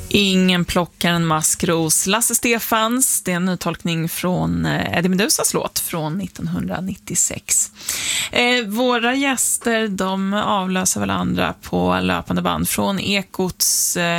Ingen plockar en maskros. Lasse Stefans, det är en nytolkning från Eddie Medusas låt från 1996. Våra gäster, de avlöser varandra på löpande band från Ekots